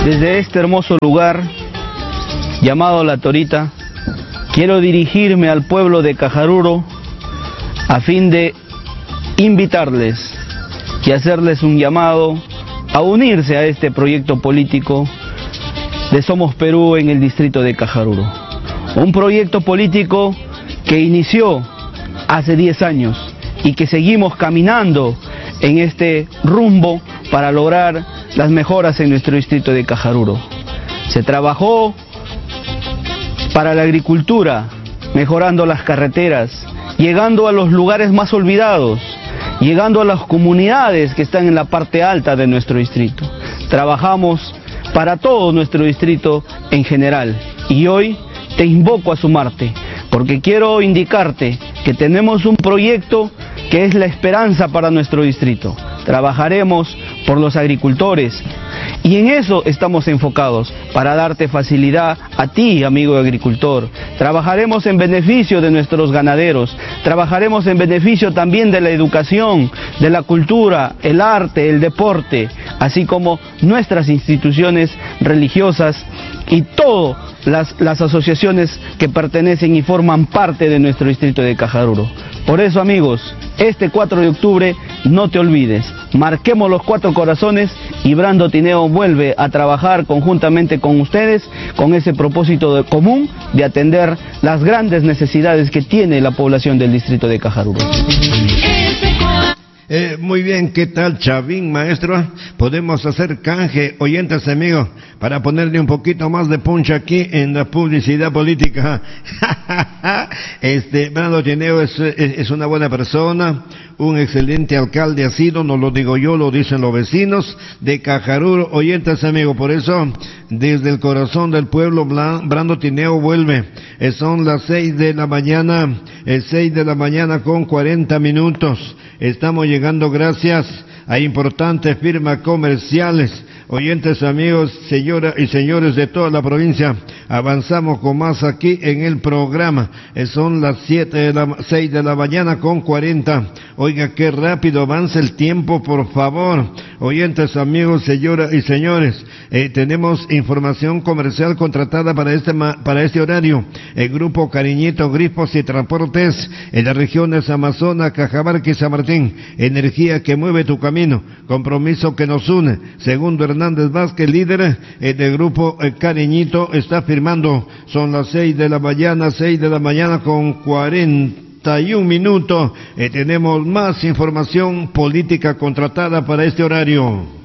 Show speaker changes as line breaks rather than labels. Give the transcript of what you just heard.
Desde este hermoso lugar, llamado La Torita, quiero dirigirme al pueblo de Cajaruro a fin de invitarles y hacerles un llamado a unirse a este proyecto político de Somos Perú en el distrito de Cajaruro. Un proyecto político que inició hace 10 años y que seguimos caminando en este rumbo para lograr las mejoras en nuestro distrito de Cajaruro. Se trabajó para la agricultura, mejorando las carreteras, llegando a los lugares más olvidados, llegando a las comunidades que están en la parte alta de nuestro distrito. Trabajamos para todo nuestro distrito en general y hoy te invoco a sumarte, porque quiero indicarte que tenemos un proyecto que es la esperanza para nuestro distrito. Trabajaremos por los agricultores y en eso estamos enfocados, para darte facilidad a ti, amigo agricultor. Trabajaremos en beneficio de nuestros ganaderos, trabajaremos en beneficio también de la educación, de la cultura, el arte, el deporte, así como nuestras instituciones religiosas y todas las asociaciones que pertenecen y forman parte de nuestro distrito de Cajaruro. Por eso, amigos, este 4 de octubre no te olvides, marquemos los 4 corazones y Brando Tineo vuelve a trabajar conjuntamente con ustedes con ese propósito común de atender las grandes necesidades que tiene la población del distrito de Cajaruro.
Muy bien, ¿qué tal, Chavín, maestro? Podemos hacer canje, oyentes amigos, para ponerle un poquito más de punch aquí en la publicidad política. Brando Tineo es una buena persona, un excelente alcalde ha sido, no lo digo yo, lo dicen los vecinos de Cajaruro, oyentes amigos. Por eso, desde el corazón del pueblo, Brando Tineo vuelve. Son las 6 de la mañana, 6 de la mañana con 40 minutos. Estamos llegando gracias a importantes firmas comerciales. Oyentes amigos, señoras y señores de toda la provincia, avanzamos con más aquí en el programa. Son las 6 de la mañana con 40. Oiga, qué rápido avanza el tiempo, por favor. Oyentes amigos, señoras y señores, tenemos información comercial contratada para este horario. El grupo Cariñito Grifos y Transportes en las regiones Amazonas, Cajamarca y San Martín. Energía que mueve tu camino, compromiso que nos une. Segundo Hernández Vázquez, líder del grupo Cariñito, está firmando. Son las 6 de la mañana con 41 minutos. Tenemos más información política contratada para este horario.